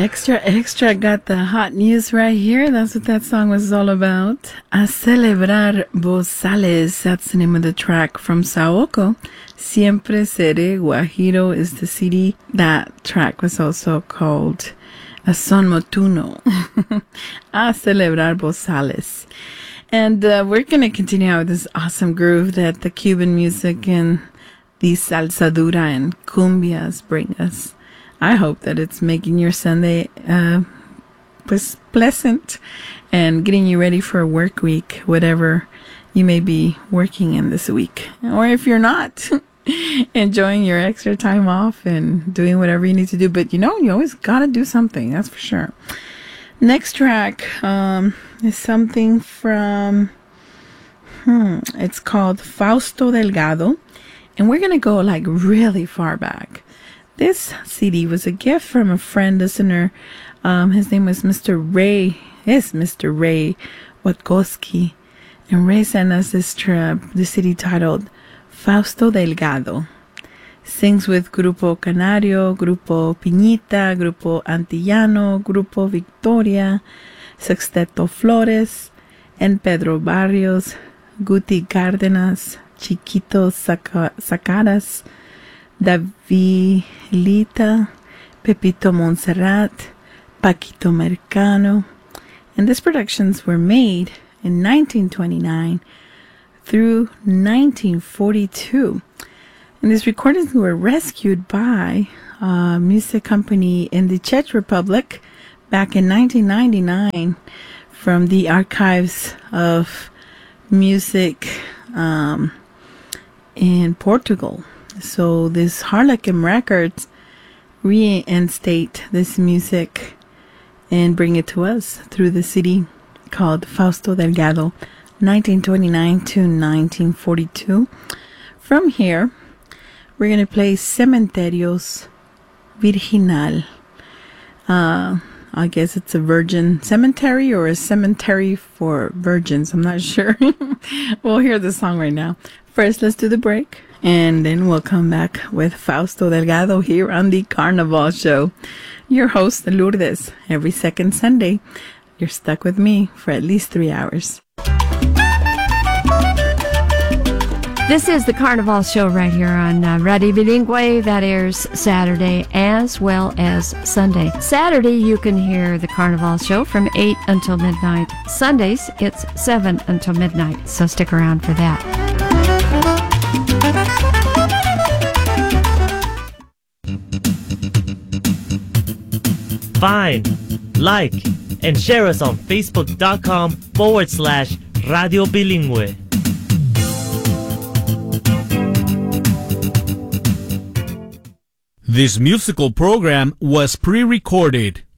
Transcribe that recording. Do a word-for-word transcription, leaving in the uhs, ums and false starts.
Extra, extra, got the hot news right here. That's what that song was all about. A celebrar Bozales. That's the name of the track from Saoko. Siempre Seré Guajiro is the C D. That track was also called A Son Motuno. A celebrar Bozales. And uh, we're going to continue out with this awesome groove that the Cuban music and the salsa dura and cumbias bring us. I hope that it's making your Sunday uh, pues pleasant and getting you ready for a work week, whatever you may be working in this week. Or if you're not, enjoying your extra time off and doing whatever you need to do. But you know, you always got to do something, that's for sure. Next track um, is something from, hmm, it's called Fausto Delgado. And we're going to go like really far back. This C D was a gift from a friend listener. Um, his name was Mister Ray. Yes, Mister Ray Watkoski. And Ray sent us this trip, the C D titled Fausto Delgado. Sings with Grupo Canario, Grupo Piñita, Grupo Antillano, Grupo Victoria, Sexteto Flores, and Pedro Barrios, Guti Cárdenas, Chiquito Saca- Sacaras, Davilita, Pepito Montserrat, Paquito Mercano. And these productions were made in nineteen twenty-nine through nineteen forty-two. And these recordings were rescued by a music company in the Czech Republic back in nineteen ninety-nine from the archives of music um, in Portugal. So this Harlequin Records reinstate this music and bring it to us through the C D called Fausto Delgado, nineteen twenty-nine to nineteen forty-two. From here, we're going to play Cementerios Virginal. Uh, I guess it's a virgin cemetery or a cemetery for virgins. I'm not sure. We'll hear the song right now. First, let's do the break. And then we'll come back with Fausto Delgado here on the Carnival Show. Your host, Lourdes, every second Sunday. You're stuck with me for at least three hours. This is the Carnival Show right here on uh, Radio Bilingüe. That airs Saturday as well as Sunday. Saturday, you can hear the Carnival Show from eight until midnight. Sundays, it's seven until midnight. So stick around for that. Find, like, and share us on Facebook.com forward slash Radio Bilingüe. This musical program was pre-recorded.